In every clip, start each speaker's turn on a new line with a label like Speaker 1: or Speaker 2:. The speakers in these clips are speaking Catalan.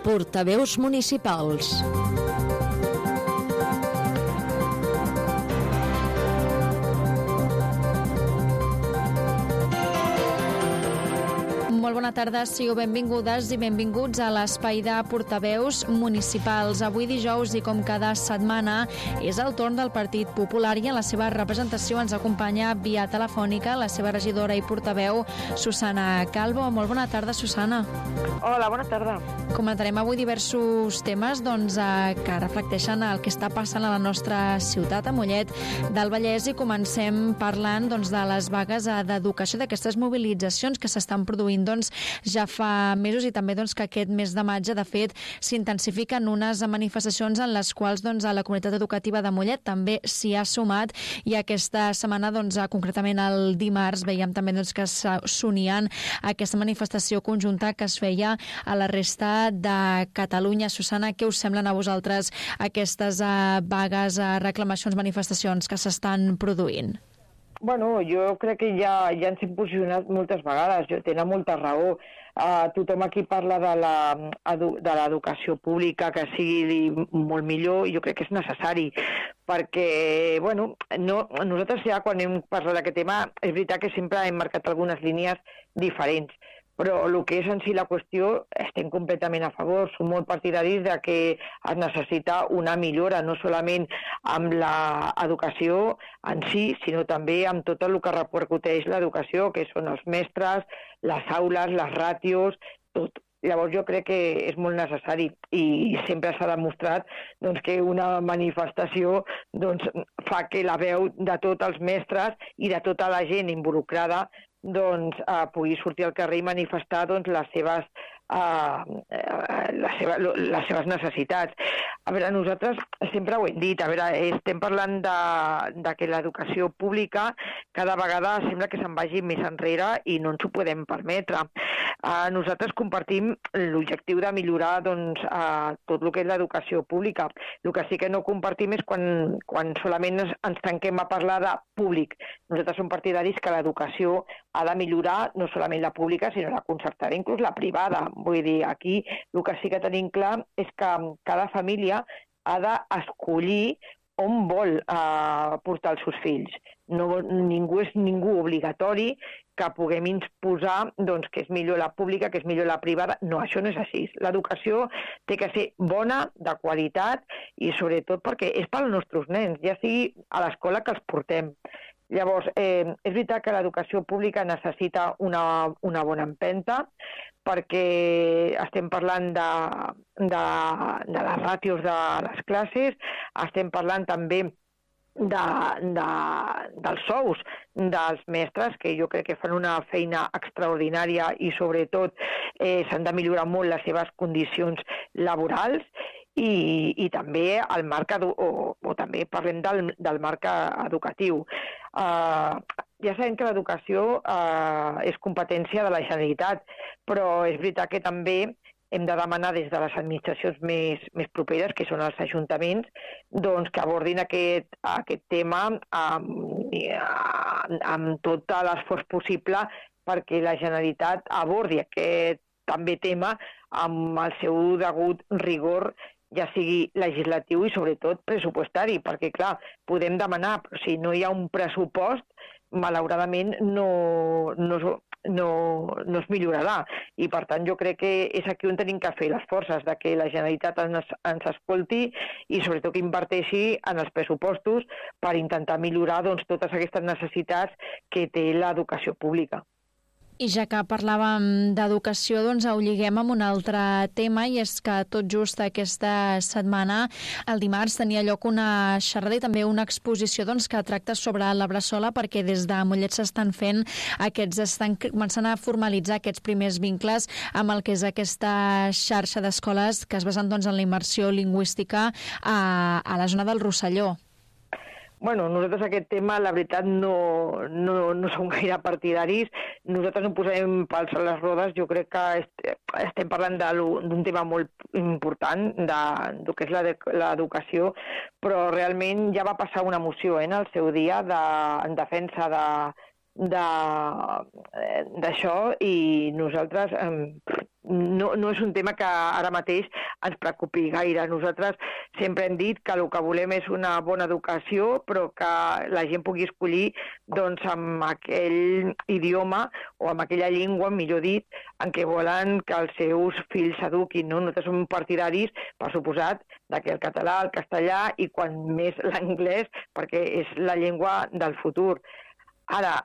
Speaker 1: Portaveus municipals. Molt bona tarda, sigueu benvingudes i benvinguts a l'espai de portaveus municipals. Avui dijous i com cada setmana és el torn del Partit Popular i en la seva representació ens acompanya via telefònica la seva regidora i portaveu Susana Calvo. Molt bona tarda, Susana.
Speaker 2: Hola, bona tarda.
Speaker 1: Comentarem avui diversos temes que reflecteixen el que està passant a la nostra ciutat, a Mollet del Vallès, i comencem parlant de les vagues d'educació, d'aquestes mobilitzacions que s'estan produint ja fa mesos i també que aquest mes de maig, de fet, s'intensifiquen unes manifestacions en les quals a la comunitat educativa de Mollet també s'hi ha sumat, i aquesta setmana, concretament el dimarts, veiem també que s'unien a aquesta manifestació conjunta que es feia a la resta de Catalunya. Susana, què us semblen a vosaltres aquestes vagues, reclamacions, manifestacions que s'estan produint?
Speaker 2: Bueno, jo crec que ja ens hem posicionat moltes vegades, tenen molta raó. Tothom aquí parla de l'educació pública, que sigui molt millor, i jo crec que és necessari, perquè, nosaltres ja quan hem parlat d'aquest tema, és veritat que sempre hem marcat algunes línies diferents, però el que és en si la qüestió estem completament a favor, som molt partidaris de que es necessita una millora, no solament amb l'educació en si, sinó també amb tot el que repercuteix l'educació, que són els mestres, les aules, les ràtios, tot. Llavors jo crec que és molt necessari, i sempre s'ha demostrat que una manifestació fa que la veu de tots els mestres i de tota la gent involucrada pugui sortir al carrer i manifestar les seves necessitats. A veure, nosaltres sempre ho hem dit, estem parlant de que l'educació pública cada vegada sembla que se'n vagi més enrere i no ens ho podem permetre. Nosaltres compartim l'objectiu de millorar tot el que és l'educació pública. El que sí que no compartim és quan solament ens tanquem a parlar de públic. Nosaltres som partidaris que l'educació ha de millorar no solament la pública, sinó la concertada, inclús la privada. Vull dir, aquí el que sí que tenim clar és que cada família ha d'escollir on vol portar els seus fills. Ningú és ningú obligatori que puguem imposar que és millor la pública, que és millor la privada. No, això no és així. L'educació té que ser bona, de qualitat, i sobretot perquè és pels nostres nens, ja sigui a l'escola que els portem. Llavors, és veritat que l'educació pública necessita una bona empenta, perquè estem parlant de les ràtios de les classes, estem parlant també dels sous dels mestres, que jo crec que fan una feina extraordinària i sobretot s'han de millorar molt les seves condicions laborals, i també el marc o també parlem del marc educatiu. Ja sabem que l'educació és competència de la Generalitat, però és veritat que també hem de demanar des de les administracions més properes, que són els ajuntaments, que abordin aquest tema amb tot l'esforç possible perquè la Generalitat abordi aquest també tema amb el seu degut rigor, ja sigui legislatiu i sobretot pressupostari, perquè clar, podem demanar, però si no hi ha un pressupost, malauradament no es millorarà, i per tant jo crec que és aquí on tenim que fer les forces, de que la Generalitat ens escolti i sobretot que inverteixi en els pressupostos per intentar millorar totes aquestes necessitats que té l'educació pública.
Speaker 1: I ja que parlàvem d'educació, ho lliguem amb un altre tema, i és que tot just aquesta setmana, el dimarts, tenia lloc una xerrada i també una exposició que tracta sobre la Bressola, perquè des de Mollet estan començant a formalitzar aquests primers vincles amb el que és aquesta xarxa d'escoles que es basen en la immersió lingüística a la zona del Rosselló.
Speaker 2: Bueno, nosaltres aquest tema, la veritat, no som gaire partidaris. Nosaltres no posem pals a les rodes. Jo crec que estem parlant d'un tema molt important, del que és l'educació, però realment ja va passar una moció en el seu dia en defensa d'això, i nosaltres no és un tema que ara mateix ens preocupi gaire. Nosaltres sempre hem dit que el que volem és una bona educació, però que la gent pugui escollir doncs, amb aquell idioma o amb aquella llengua, millor dit, en què volen que els seus fills s'eduquin. No? Nosaltres som partidaris, per suposat, que el català, el castellà i quan més l'anglès, perquè és la llengua del futur. Ara,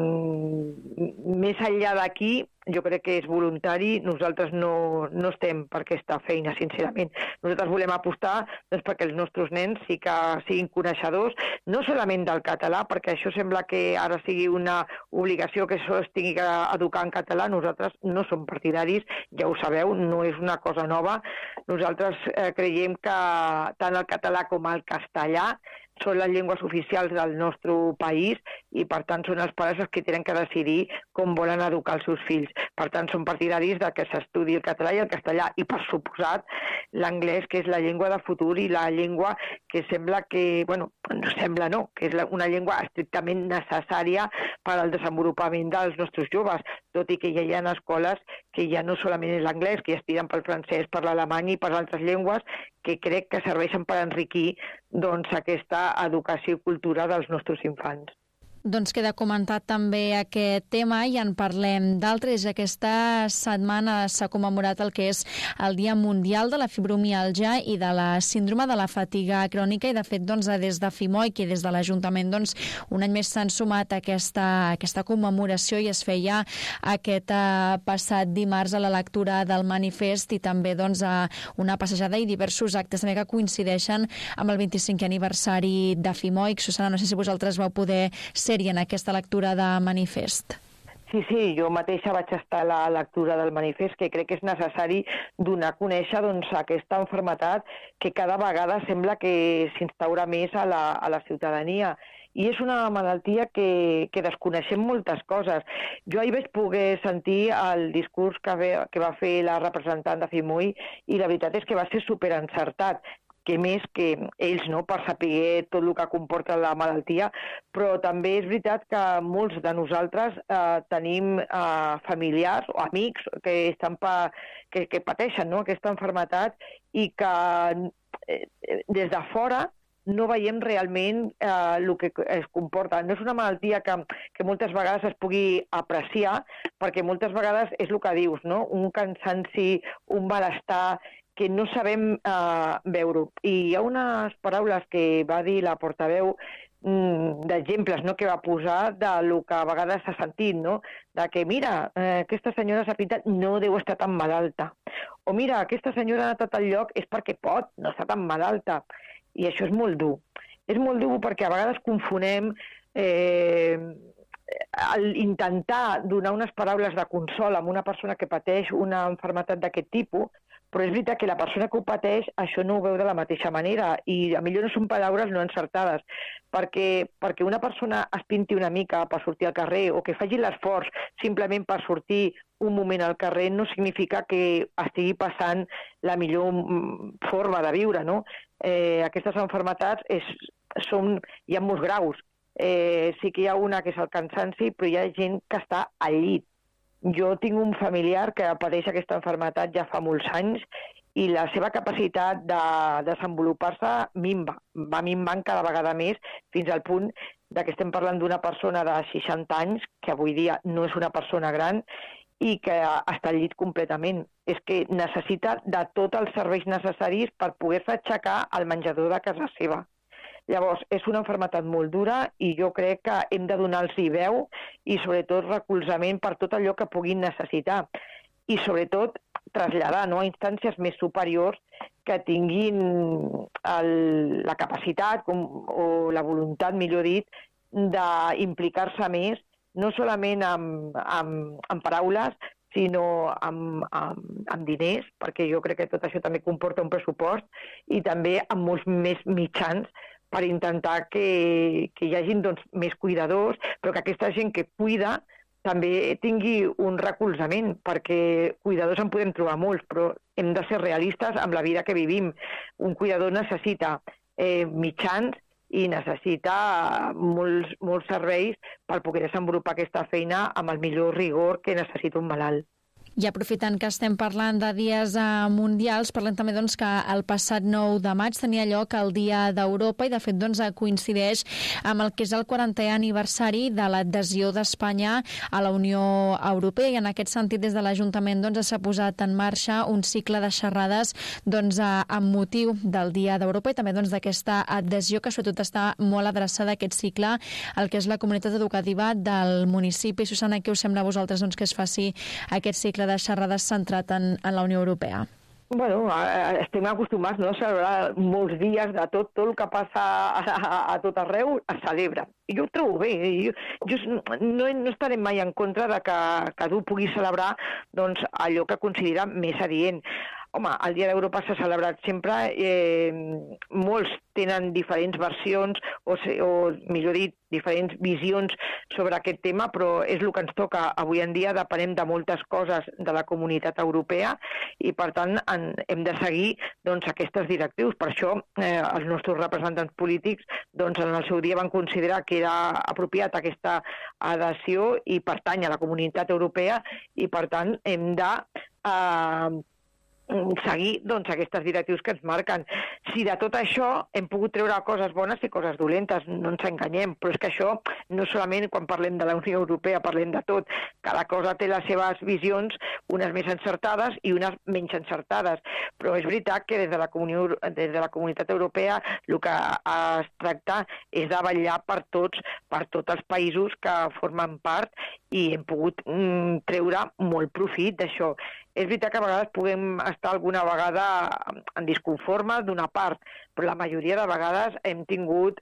Speaker 2: més enllà d'aquí, jo crec que és voluntari, nosaltres no estem per aquesta feina, sincerament. Nosaltres volem apostar doncs, perquè els nostres nens sí que siguin coneixedors, no solament del català, perquè això sembla que ara sigui una obligació que això es tingui que educar en català. Nosaltres no som partidaris, ja ho sabeu, no és una cosa nova. Nosaltres creiem que tant el català com el castellà són les llengües oficials del nostre país i, per tant, són els pares els que tenen que decidir com volen educar els seus fills. Per tant, són partidaris de que s'estudi el català i el castellà i, per suposat, l'anglès, que és la llengua de futur i la llengua que sembla que, bueno, no sembla no, que és una llengua estrictament necessària per al desenvolupament dels nostres joves, tot i que ja hi ha escoles que ja no solament és l'anglès, que ja es tiren pel francès, per l'alemany i per altres llengües que crec que serveixen per enriquir doncs, aquesta educació i cultura dels nostres infants.
Speaker 1: Doncs queda comentat també aquest tema i en parlem d'altres. Aquesta setmana s'ha commemorat el que és el Dia Mundial de la Fibromiàlgia i de la Síndrome de la Fatiga Crònica i, de fet, doncs, des de FIMOIC i des de l'Ajuntament doncs, un any més s'han sumat a aquesta commemoració i es feia aquest passat dimarts a la lectura del manifest i també doncs, a una passejada i diversos actes també que coincideixen amb el 25è aniversari de FIMOIC. Susana, no sé si vosaltres vau poder ser en aquesta lectura de manifest.
Speaker 2: Sí, jo mateixa vaig estar a la lectura del manifest, que crec que és necessari donar a conèixer doncs, aquesta malaltia que cada vegada sembla que s'instaura més a la ciutadania. I és una malaltia que desconeixem moltes coses. Jo ahir vaig poder sentir el discurs que va fer la representant de FIMOI i la veritat és que va ser superencertat, que més que ells no, per saber tot el que comporta la malaltia, però també és veritat que molts de nosaltres tenim familiars o amics que pateixen aquesta malaltia i que des de fora no veiem realment el que es comporta. No és una malaltia que moltes vegades es pugui apreciar, perquè moltes vegades és el que dius, no? Un cansanci, un malestar que no sabem veure-ho. I hi ha unes paraules que va dir la portaveu d'exemples que va posar del que a vegades s'ha sentit, no? De que, mira, aquesta senyora s'ha pintat, no deu estar tan malalta. O mira, aquesta senyora ha anat al lloc és perquè pot, no està tan malalta. I això és molt dur. És molt dur perquè a vegades confonem intentar donar unes paraules de consol a una persona que pateix una malaltia d'aquest tipus, però és veritat que la persona que ho pateix això no ho veu de la mateixa manera i a millor no són paraules no encertades, perquè una persona es pinti una mica per sortir al carrer o que faci l'esforç simplement per sortir un moment al carrer no significa que estigui passant la millor forma de viure, no? Aquestes malalties hi ha molts graus. Sí que hi ha una que és el cansanci, però hi ha gent que està al llit. Jo tinc un familiar que pateix aquesta malaltia ja fa molts anys i la seva capacitat de desenvolupar-se va minvant cada vegada més fins al punt que estem parlant d'una persona de 60 anys, que avui dia no és una persona gran, i que està al llit completament. És que necessita de tots els serveis necessaris per poder-se aixecar al menjador de casa seva. Llavors, és una malaltia molt dura i jo crec que hem de donar-los veu i, sobretot, recolzament per tot allò que puguin necessitar. I, sobretot, traslladar a instàncies més superiors que tinguin la capacitat o la voluntat, millor dit, d'implicar-se més, no solament amb paraules, sinó amb diners, perquè jo crec que tot això també comporta un pressupost, i també amb molts més mitjans per intentar que hi hagi més cuidadors, però que aquesta gent que cuida també tingui un recolzament, perquè cuidadors en podem trobar molts, però hem de ser realistes amb la vida que vivim. Un cuidador necessita mitjans i necessita molts serveis per poder desenvolupar aquesta feina amb el millor rigor que necessita un malalt.
Speaker 1: I aprofitant que estem parlant de dies mundials, parlem també doncs, que el passat 9 de maig tenia lloc el Dia d'Europa i de fet doncs, coincideix amb el que és el 40è aniversari de l'adhesió d'Espanya a la Unió Europea i en aquest sentit des de l'Ajuntament doncs, s'ha posat en marxa un cicle de xerrades doncs, amb motiu del Dia d'Europa i també doncs, d'aquesta adhesió que sobretot està molt adreçada a aquest cicle al que és la comunitat educativa del municipi. Susana, què us sembla a vosaltres doncs, que es faci aquest cicle de xerrades centrat en la Unió Europea?
Speaker 2: Bueno, estem acostumats no, a celebrar molts dies de tot el que passa a tot arreu es celebra. I jo ho trobo bé. Jo no estaré mai en contra de que cadascú pugui celebrar doncs, allò que considera més adient. Home, el Dia d'Europa s'ha celebrat sempre, molts tenen diferents versions o millor dit, diferents visions sobre aquest tema, però és el que ens toca. Avui en dia depenem de moltes coses de la comunitat europea i, per tant, hem de seguir doncs, aquestes directrius. Per això els nostres representants polítics doncs, en el seu dia van considerar que era apropiat aquesta adhesió i pertany a la comunitat europea i, per tant, hem de seguir doncs, aquestes directrius que ens marquen. Si de tot això hem pogut treure coses bones i coses dolentes, no ens enganyem, però és que això no solament quan parlem de la Unió Europea, parlem de tot. Cada cosa té les seves visions, unes més encertades i unes menys encertades. Però és veritat que des de la Comunitat Europea el que es tracta és de vetllar per tots els països que formen part i hem pogut treure molt profit d'això. És veritat que a vegades puguem estar alguna vegada en disconforme d'una part, però la majoria de vegades hem tingut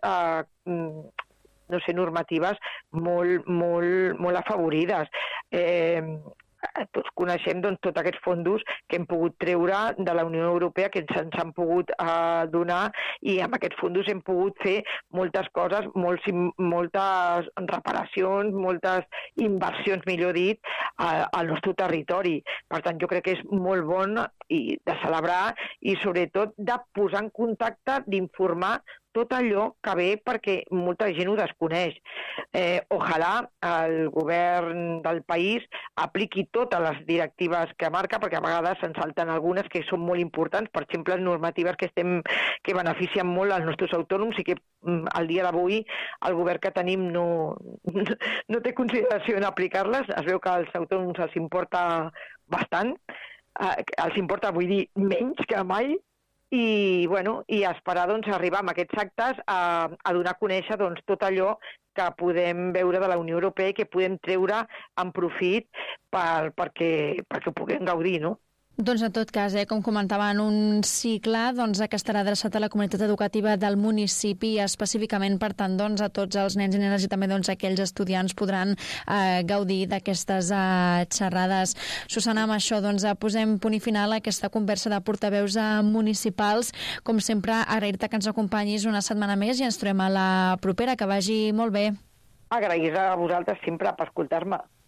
Speaker 2: normatives molt afavorides. Tots coneixem doncs, tots aquests fons que hem pogut treure de la Unió Europea, que ens han pogut donar, i amb aquests fons hem pogut fer moltes coses, moltes reparacions, moltes inversions, millor dit, al nostre territori. Per tant, jo crec que és molt bon de celebrar i, sobretot, de posar en contacte, d'informar tot allò que ve perquè molta gent ho desconeix. Ojalà el govern del país apliqui totes les directives que marca, perquè a vegades se'n salten algunes que són molt importants, per exemple, normatives que beneficien molt als nostres autònoms i que al dia d'avui el govern que tenim no té consideració en aplicar-les. Es veu que als autònoms els importa bastant, els importa, vull dir, menys que mai, i esperar doncs, arribar amb aquests actes a donar a conèixer doncs, tot allò que podem veure de la Unió Europea i que podem treure en profit perquè ho puguem gaudir, no?
Speaker 1: Doncs en tot cas, com comentava, en un cicle que estarà adreçat a la comunitat educativa del municipi i específicament, per tant, a tots els nens i nenes i també aquells estudiants podran gaudir d'aquestes xerrades. Susana, amb això posem punt i final a aquesta conversa de portaveus municipals. Com sempre, agrair-te que ens acompanyis una setmana més i ens trobem a la propera. Que vagi molt bé.
Speaker 2: Agrair a vosaltres sempre per escoltar-me.